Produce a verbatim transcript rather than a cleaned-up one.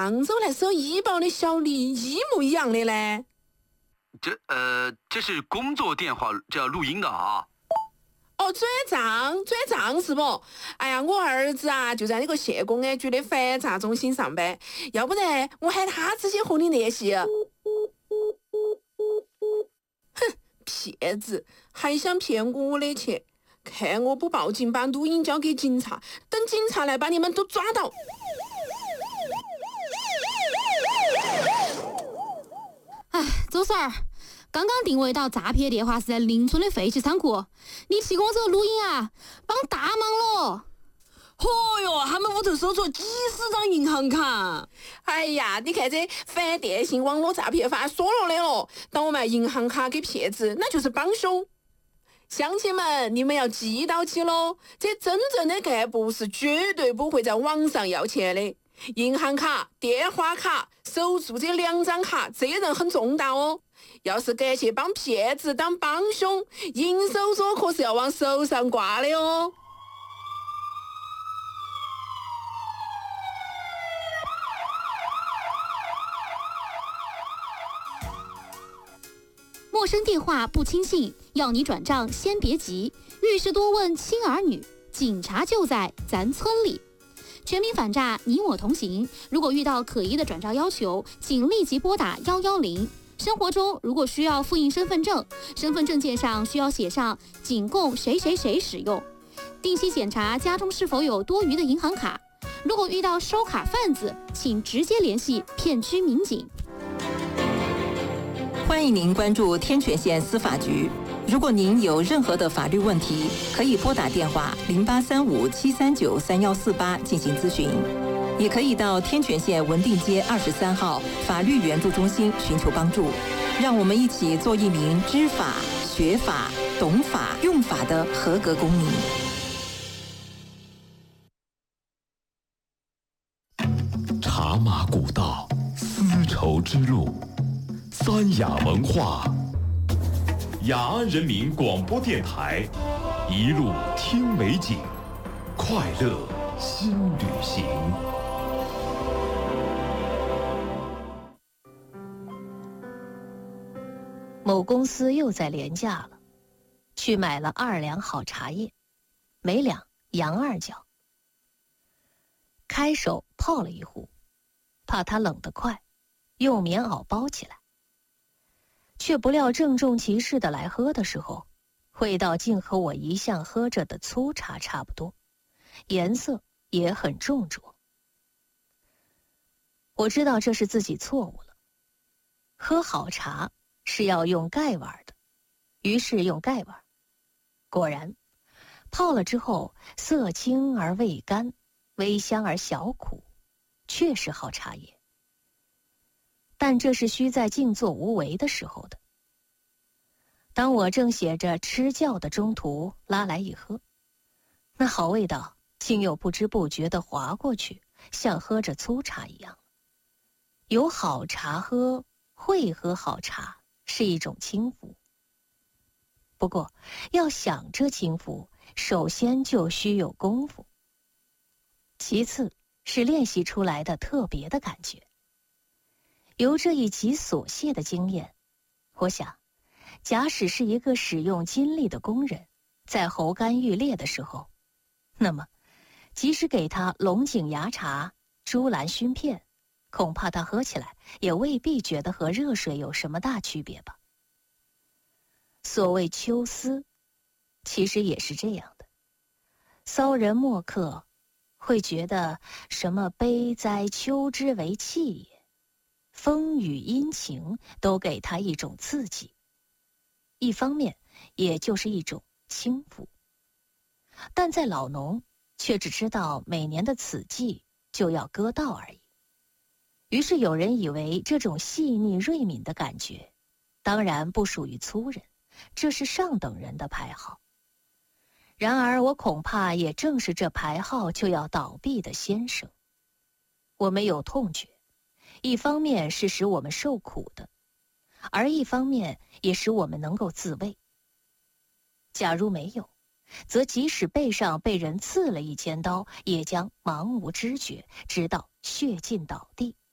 上周来收医保的小李一模一样的呢？ 这呃，这是工作电话，这要录音的啊。 哦，转账转账是不？哎呀，我儿子啊就在那个县公安局的反诈中心上班，要不然我喊他直接和你联系。哼，骗子，还想骗我的钱？看我不报警，把录音交给警察，等警察来把你们都抓到。 哎，周婶儿，刚刚定位到诈骗电话是在邻村的废弃仓库，你提供这个录音啊，帮大忙了。 嚯哟，他们屋头搜出几十张银行卡。 哎呀，你看这反电信网络诈骗法说了的了，当我卖银行卡给骗子，那就是帮凶。乡亲们，你们要记到起喽，这真正的干部是绝对不会在网上要钱的。银行卡、电话卡、手住这两张卡，责任很重大哦。要是敢去帮骗子当帮凶，银手镯可是要往手上挂的哦。 陌生电话不轻信，要你转账先别急，遇事多问亲儿女，警察就在咱村里。全民反诈，你我同行。如果遇到可疑的转账要求，请立即拨打一一零。生活中如果需要复印身份证，身份证件上需要写上仅供谁谁谁使用。定期检查家中是否有多余的银行卡。如果遇到收卡贩子，请直接联系片区民警。 欢迎您关注天泉县司法局。如果您有任何的法律问题，可以拨打电话零八三五七三九三幺四八进行咨询，也可以到天泉县文定街二十三号法律援助中心寻求帮助。让我们一起做一名知法、学法、懂法、用法的合格公民。 茶马古道，丝绸之路，三雅文化。雅安人民广播电台，一路听美景，快乐新旅行。 某公司又在廉价了，去买了二两好茶叶，每两洋二角。开手泡了一壶，怕它冷得快，用棉袄包起来。却不料郑重其事的来喝的时候，味道竟和我一向喝着的粗茶差不多，颜色也很重浊。我知道这是自己错误了，喝好茶是要用盖碗的，于是用盖碗。果然，泡了之后色清而味甘，微香而小苦，确是好茶叶。但这是需在静坐无为的时候的。当我正写着吃教的中途拉来一喝，那好味道竟又不知不觉地滑过去，像喝着粗茶一样。有好茶喝，会喝好茶是一种轻浮。不过要想这轻浮，首先就需有功夫，其次是练习出来的特别的感觉。由这一极琐屑的经验，我想假使是一个使用精力的工人，在喉干欲裂的时候，那么即使给他龙井芽茶、猪兰熏片，恐怕他喝起来也未必觉得和热水有什么大区别吧。所谓秋思，其实也是这样的。骚人墨客会觉得什么悲哉秋之为气也，风雨阴晴都给他一种刺激，一方面也就是一种轻浮。但在老农却只知道每年的此季就要割稻而已。于是有人以为这种细腻锐敏的感觉当然不属于粗人，这是上等人的牌号。然而我恐怕也正是这牌号就要倒闭的先生。我们有痛觉，一方面是使我们受苦的，而一方面也使我们能够自卫。假如没有，则即使背上被人刺了一千刀，也将茫无知觉，直到血尽倒地。